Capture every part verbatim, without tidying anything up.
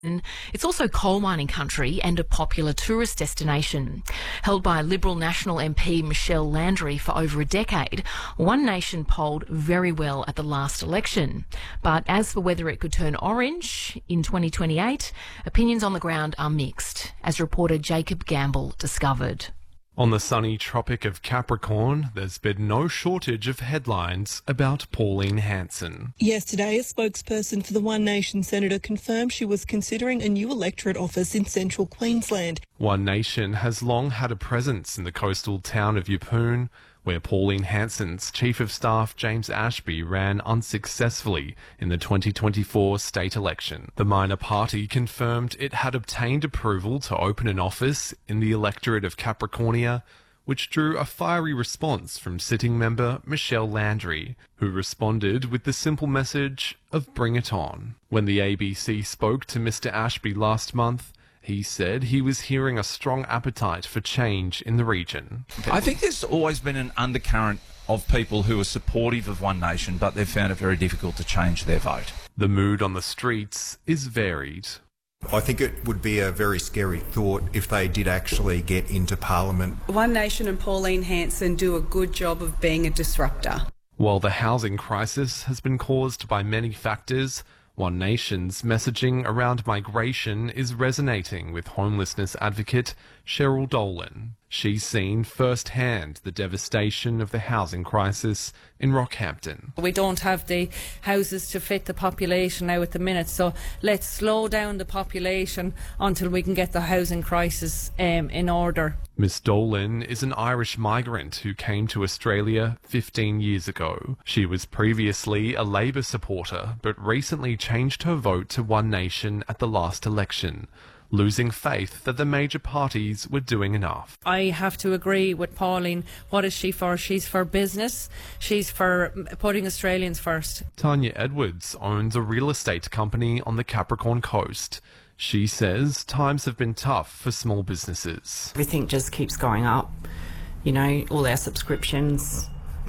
It's also coal mining country and a popular tourist destination. Held by Liberal National M P Michelle Landry for over a decade, One Nation polled very well at the last election. But as for whether it could turn orange in twenty twenty-eight, opinions on the ground are mixed, as reporter Jacob Gamble discovered. On the sunny Tropic of Capricorn, there's been no shortage of headlines about Pauline Hanson. Yesterday, a spokesperson for the One Nation senator confirmed she was considering a new electorate office in central Queensland. One Nation has long had a presence in the coastal town of Yeppoon, where Pauline Hanson's Chief of Staff James Ashby ran unsuccessfully in the twenty twenty-four state election. The minor party confirmed it had obtained approval to open an office in the electorate of Capricornia, which drew a fiery response from sitting member Michelle Landry, who responded with the simple message of "Bring it on." When the A B C spoke to Mister Ashby last month, he said he was hearing a strong appetite for change in the region. I think there's always been an undercurrent of people who are supportive of One Nation, but they've found it very difficult to change their vote. The mood on the streets is varied. I think it would be a very scary thought if they did actually get into Parliament. One Nation and Pauline Hanson do a good job of being a disruptor. While the housing crisis has been caused by many factors, One Nation's messaging around migration is resonating with homelessness advocate Cheryl Dolan. She's seen firsthand the devastation of the housing crisis in Rockhampton. We don't have the houses to fit the population now at the minute, so let's slow down the population until we can get the housing crisis um, in order. Miss Dolan is an Irish migrant who came to Australia fifteen years ago. She was previously a Labor supporter, but recently changed her vote to One Nation at the last election, losing faith that the major parties were doing enough. I have to agree with Pauline. What is she for? She's for business. She's for putting Australians first. Tanya Edwards owns a real estate company on the Capricorn coast. She says times have been tough for small businesses. Everything just keeps going up. You know, all our subscriptions,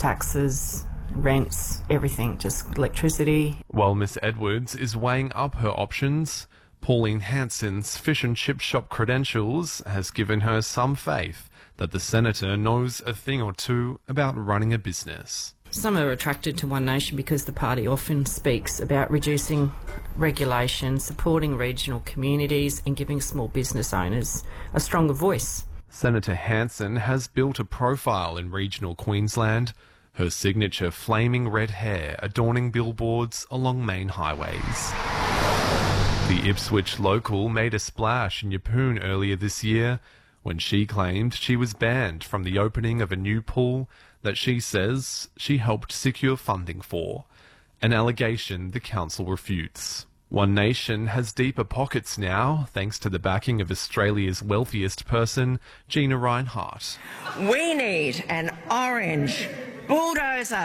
taxes, rents, everything, just electricity. While Miss Edwards is weighing up her options, Pauline Hanson's fish and chip shop credentials has given her some faith that the senator knows a thing or two about running a business. Some are attracted to One Nation because the party often speaks about reducing regulation, supporting regional communities and giving small business owners a stronger voice. Senator Hanson has built a profile in regional Queensland, her signature flaming red hair adorning billboards along main highways. The Ipswich local made a splash in Yeppoon earlier this year when she claimed she was banned from the opening of a new pool that she says she helped secure funding for, an allegation the council refutes. One Nation has deeper pockets now, thanks to the backing of Australia's wealthiest person, Gina Rinehart. We need an orange bulldozer.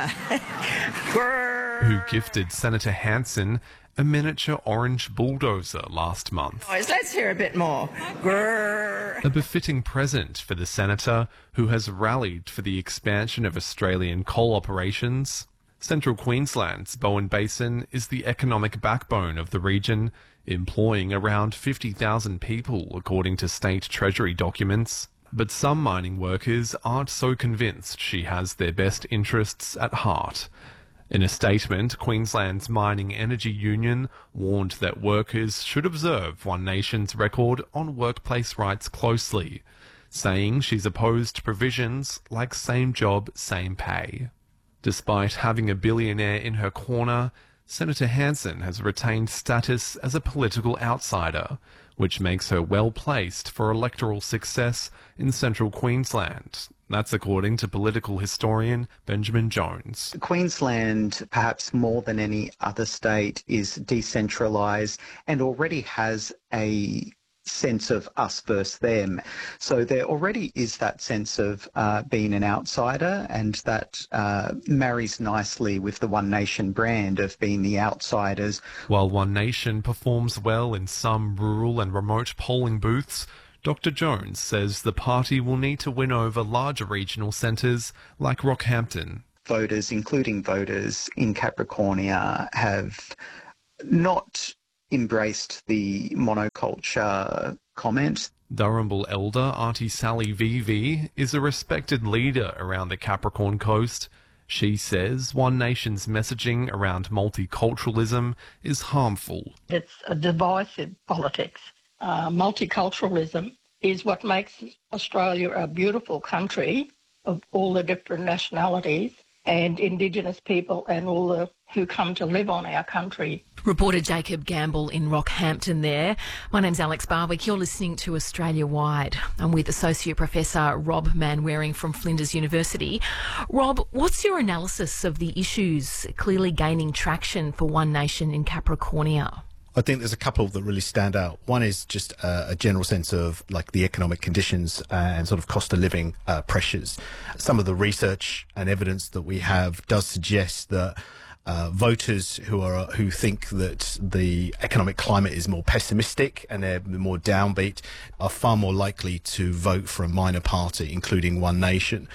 Who gifted Senator Hanson a miniature orange bulldozer last month. Let's hear a bit more. Grrr. A befitting present for the senator who has rallied for the expansion of Australian coal operations. Central Queensland's Bowen Basin is the economic backbone of the region, employing around fifty thousand people according to state treasury documents. But some mining workers aren't so convinced she has their best interests at heart. In a statement, Queensland's Mining Energy Union warned that workers should observe One Nation's record on workplace rights closely, saying she's opposed to provisions like same job, same pay. Despite having a billionaire in her corner, Senator Hanson has retained status as a political outsider, which makes her well-placed for electoral success in central Queensland. That's according to political historian Benjamin Jones. Queensland, perhaps more than any other state, is decentralised and already has a sense of us versus them. So there already is that sense of uh, being an outsider, and that uh, marries nicely with the One Nation brand of being the outsiders. While One Nation performs well in some rural and remote polling booths, Doctor Jones says the party will need to win over larger regional centres like Rockhampton. Voters, including voters in Capricornia, have not embraced the monoculture comment. Durrumbul elder Auntie Sally Vivi is a respected leader around the Capricorn Coast. She says One Nation's messaging around multiculturalism is harmful. It's a divisive politics. Uh, multiculturalism is what makes Australia a beautiful country of all the different nationalities and Indigenous people and all the who come to live on our country. Reporter Jacob Gamble in Rockhampton there. My name's Alex Barwick. You're listening to Australia Wide. I'm with Associate Professor Rob Manwaring from Flinders University. Rob, what's your analysis of the issues clearly gaining traction for One Nation in Capricornia? I think there's a couple that really stand out. One is just uh, a general sense of like the economic conditions and sort of cost of living uh, pressures. Some of the research and evidence that we have does suggest that Uh, voters who are who think that the economic climate is more pessimistic and they're more downbeat are far more likely to vote for a minor party, including One Nation.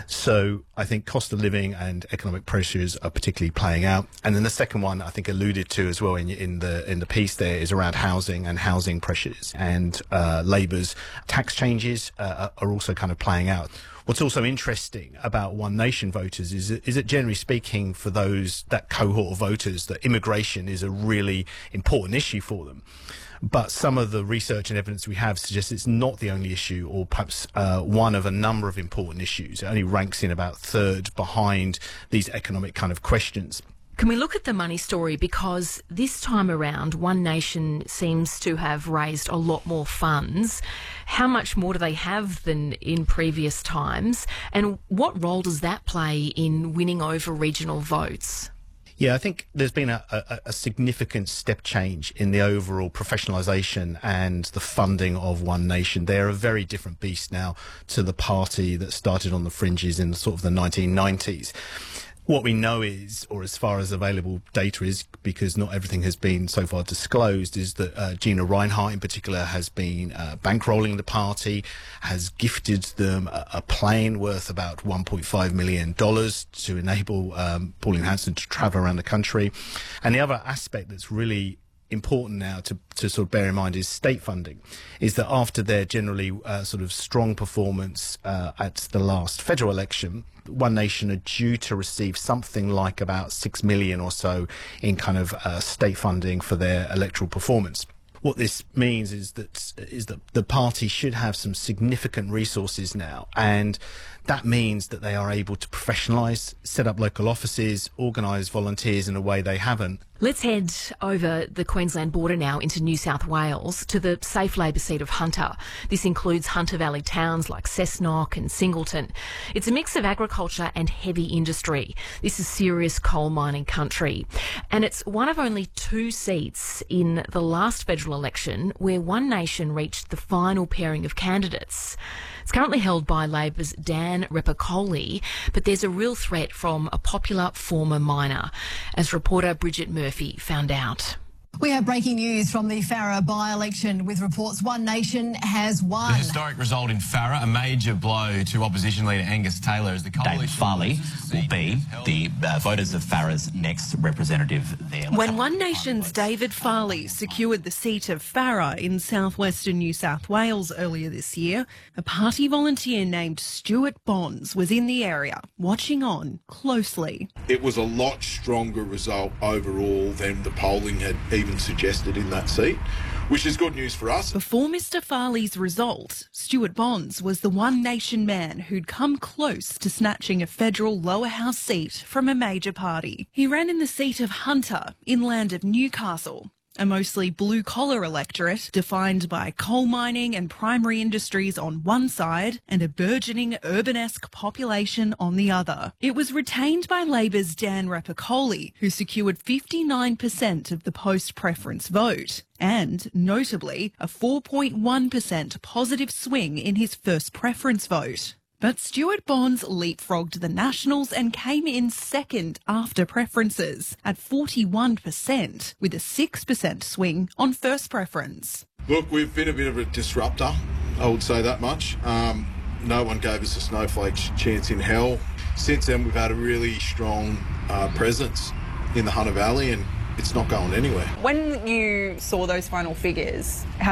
So I think cost of living and economic pressures are particularly playing out. And then the second one I think alluded to as well in, in the in the piece there is around housing and housing pressures, and uh, Labour's tax changes uh, are also kind of playing out. What's also interesting about One Nation voters is that, is that generally speaking, for those, that cohort of voters, that immigration is a really important issue for them. But some of the research and evidence we have suggests it's not the only issue, or perhaps uh, one of a number of important issues. It only ranks in about third behind these economic kind of questions. Can we look at the money story? Because this time around, One Nation seems to have raised a lot more funds. How much more do they have than in previous times? And what role does that play in winning over regional votes? Yeah, I think there's been a, a, a significant step change in the overall professionalisation and the funding of One Nation. They're a very different beast now to the party that started on the fringes in the sort of the nineteen nineties. What we know is, or as far as available data is, because not everything has been so far disclosed, is that uh, Gina Rinehart in particular has been uh, bankrolling the party, has gifted them a, a plane worth about one point five million dollars to enable um, Pauline Hanson to travel around the country. And the other aspect that's really important now to, to sort of bear in mind is state funding, is that after their generally uh, sort of strong performance uh, at the last federal election, One Nation are due to receive something like about six million or so in kind of uh, state funding for their electoral performance. What this means is that is that the party should have some significant resources now, and that means that they are able to professionalise, set up local offices, organise volunteers in a way they haven't. Let's head over the Queensland border now into New South Wales to the safe Labor seat of Hunter. This includes Hunter Valley towns like Cessnock and Singleton. It's a mix of agriculture and heavy industry. This is serious coal mining country. And it's one of only two seats in the last federal election where One Nation reached the final pairing of candidates. It's currently held by Labor's Dan Repicoli, but there's a real threat from a popular former miner, as reporter Bridget Murphy found out. We have breaking news from the Farrer by-election with reports One Nation has won. The historic result in Farrer, a major blow to opposition leader Angus Taylor as the coalition... David Farley will be the uh, voters of Farrer's next representative there. When One Nation's David Farley secured the seat of Farrer in southwestern New South Wales earlier this year, a party volunteer named Stuart Bonds was in the area, watching on closely. It was a lot stronger result overall than the polling had even even suggested in that seat, which is good news for us. Before Mister Farley's result, Stuart Bonds was the One Nation man who'd come close to snatching a federal lower house seat from a major party. He ran in the seat of Hunter, inland of Newcastle, a mostly blue-collar electorate defined by coal mining and primary industries on one side and a burgeoning urban-esque population on the other. It was retained by Labor's Dan Repicoli, who secured fifty-nine percent of the post-preference vote and, notably, a four point one percent positive swing in his first preference vote. But Stuart Bonds leapfrogged the Nationals and came in second after preferences at forty-one percent, with a six percent swing on first preference. Look, we've been a bit of a disruptor, I would say that much. Um, no one gave us a snowflake's chance in hell. Since then, we've had a really strong uh, presence in the Hunter Valley, and it's not going anywhere. When you saw those final figures, how